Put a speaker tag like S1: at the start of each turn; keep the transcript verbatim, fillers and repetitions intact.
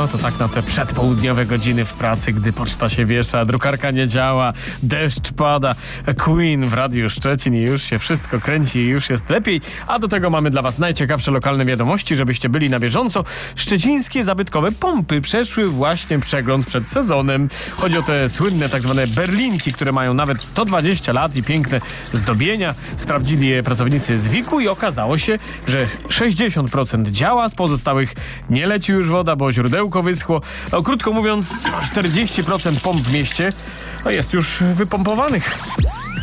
S1: No to tak na te przedpołudniowe godziny w pracy, gdy poczta się wiesza, drukarka nie działa, deszcz pada, Queen w Radiu Szczecin i już się wszystko kręci i już jest lepiej. A do tego mamy dla was najciekawsze lokalne wiadomości, żebyście byli na bieżąco. Szczecińskie zabytkowe pompy przeszły właśnie przegląd przed sezonem. Chodzi o te słynne tak zwane berlinki, które mają nawet sto dwadzieścia lat i piękne zdobienia. Sprawdzili je pracownicy z wiku i okazało się, że sześćdziesiąt procent działa, z pozostałych nie leci już woda, bo źródełko wyschło. No, krótko mówiąc, czterdzieści procent pomp w mieście no, jest już wypompowanych.